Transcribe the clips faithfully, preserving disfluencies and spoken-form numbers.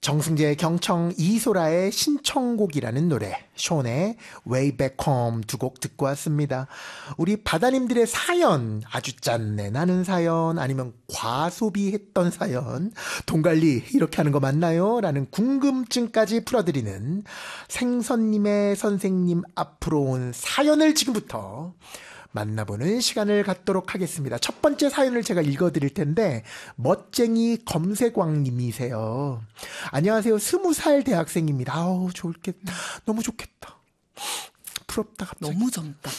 정승재, 경청, 이소라의 신청곡이라는 노래, 션의 Way Back Home 두 곡 듣고 왔습니다. 우리 바다님들의 사연, 아주 짠내 나는 사연, 아니면 과소비했던 사연, 돈 관리 이렇게 하는 거 맞나요? 라는 궁금증까지 풀어드리는 생선님의 선생님 앞으로 온 사연을 지금부터 만나보는 시간을 갖도록 하겠습니다. 첫 번째 사연을 제가 읽어드릴 텐데 멋쟁이 검색왕님이세요. 안녕하세요. 스무 살 대학생입니다. 아우 좋겠다. 너무 좋겠다. 부럽다 갑자기. 너무 젊다.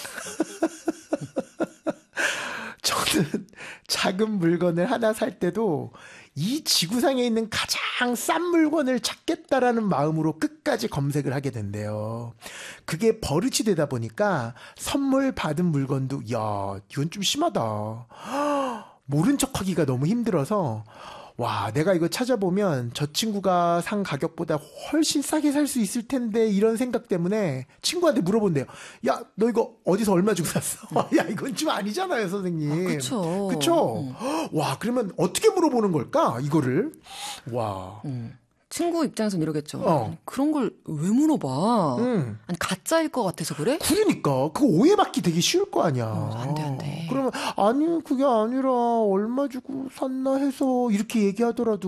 저는 작은 물건을 하나 살 때도 이 지구상에 있는 가장 싼 물건을 찾겠다라는 마음으로 끝까지 검색을 하게 된대요. 그게 버릇이 되다 보니까 선물 받은 물건도 야 이건 좀 심하다. 모른 척하기가 너무 힘들어서 와 내가 이거 찾아보면 저 친구가 산 가격보다 훨씬 싸게 살 수 있을 텐데 이런 생각 때문에 친구한테 물어본대요. 야 너 이거 어디서 얼마 주고 샀어? 야 이건 좀 아니잖아요 선생님. 아, 그쵸. 그쵸? 음. 와 그러면 어떻게 물어보는 걸까 이거를? 와. 음. 친구 입장에서는 이러겠죠. 어. 아니, 그런 걸 왜 물어봐? 음. 아니 가짜일 것 같아서 그래? 그러니까 그거 오해받기 되게 쉬울 거 아니야. 어, 안 돼, 안 돼. 그러면 아니 그게 아니라 얼마 주고 샀나 해서 이렇게 얘기하더라도